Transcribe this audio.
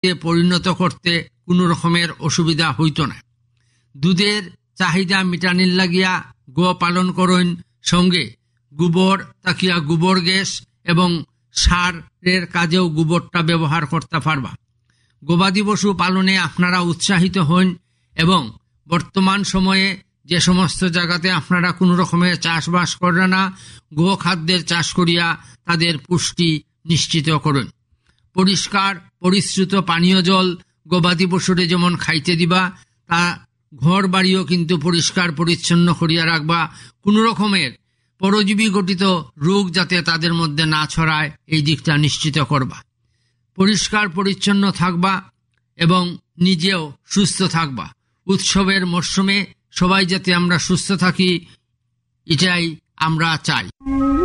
পরিণত করতে কোনো রকমের অসুবিধা হইত না। দুধের চাহিদা মিটানির লাগিয়া গো পালন করুন, সঙ্গে গোবর তাকিয়া গোবর গ্যাস এবং সারের কাজেও গোবরটা ব্যবহার করতে পারবা। গবাদি পশু পালনে আপনারা উৎসাহিত হন এবং বর্তমান সময়ে যে সমস্ত জায়গাতে আপনারা কোনো রকমের চাষবাস করেন না, গো খাদ্যের চাষ করিয়া তাদের পুষ্টি নিশ্চিত করুন। পরিষ্কার পরিশ্রুত পানীয় জল গবাদি পশুরে যেমন খাইতে দিবা, তা ঘর বাড়িও কিন্তু পরিষ্কার পরিচ্ছন্ন করিয়া রাখবা। কোনো রকমের পরজীবী গঠিত রোগ যাতে তাদের মধ্যে না ছড়ায়, এই দিকটা নিশ্চিত করবা। পরিষ্কার পরিচ্ছন্ন থাকবা এবং নিজেও সুস্থ থাকবা। উৎসবের মরশুমে সবাই যাতে আমরা সুস্থ থাকি, এটাই আমরা চাই।